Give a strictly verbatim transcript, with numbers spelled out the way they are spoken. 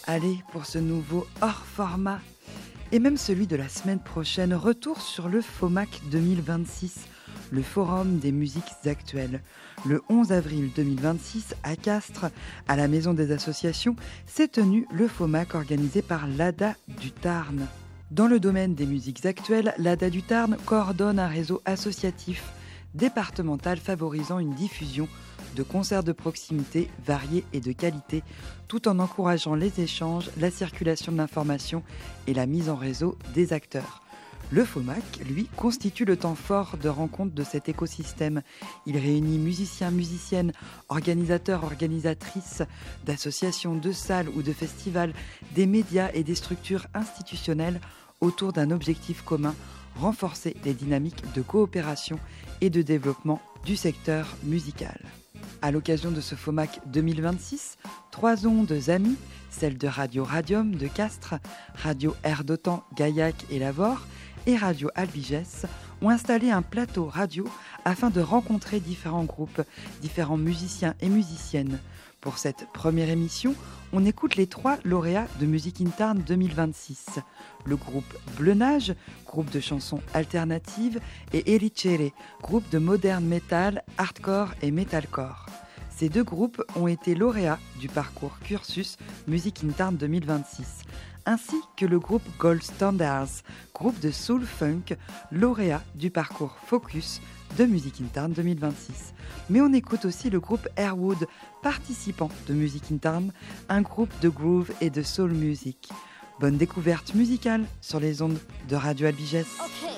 Allez, pour ce nouveau hors format, et même celui de la semaine prochaine, retour sur le FOMAC deux mille vingt-six, le Forum des musiques actuelles. Le onze avril deux mille vingt-six, à Castres, à la Maison des Associations, s'est tenu le FOMAC organisé par l'A D A du Tarn. Dans le domaine des musiques actuelles, l'A D A du Tarn coordonne un réseau associatif départemental favorisant une diffusion de concerts de proximité variés et de qualité, tout en encourageant les échanges, la circulation de l'information et la mise en réseau des acteurs. Le FOMAC, lui, constitue le temps fort de rencontre de cet écosystème. Il réunit musiciens, musiciennes, organisateurs, organisatrices d'associations, de salles ou de festivals, des médias et des structures institutionnelles autour d'un objectif commun, renforcer les dynamiques de coopération et de développement du secteur musical. À l'occasion de ce FOMAC deux mille vingt-six, trois ondes amies, celles de Radio Radium de Castres, Radio Air d'Otan, Gaillac et Lavore, et Radio Albiges, ont installé un plateau radio afin de rencontrer différents groupes, différents musiciens et musiciennes. Pour cette première émission, on écoute les trois lauréats de Music in Tarn deux mille vingt-six. Le groupe Bleunage, groupe de chansons alternatives, et Ericere, groupe de modern metal, hardcore et metalcore. Ces deux groupes ont été lauréats du parcours Cursus Music in Tarn deux mille vingt-six, ainsi que le groupe Gold Standards, groupe de soul funk, lauréat du parcours Focus de Music in Tarn deux mille vingt-six. Mais on écoute aussi le groupe Airwood, participant de Music in Tarn, un groupe de groove et de soul music. Bonne découverte musicale sur les ondes de Radio Albiges. Okay.